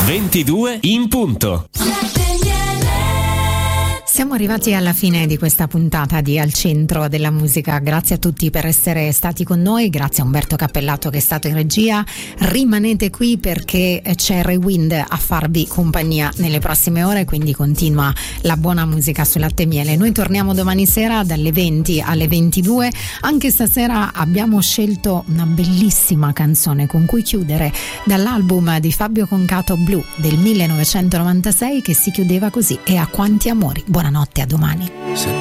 22 in punto. Siamo arrivati alla fine di questa puntata di Al Centro della Musica. Grazie a tutti per essere stati con noi, grazie a Umberto Cappellato che è stato in regia. Rimanete qui perché c'è Rewind a farvi compagnia nelle prossime ore, quindi continua la buona musica su Latte e Miele. Noi torniamo domani sera dalle 20 alle 22. Anche stasera abbiamo scelto una bellissima canzone con cui chiudere, dall'album di Fabio Concato Blu del 1996, che si chiudeva così: E a quanti amori. Buonanotte, a domani.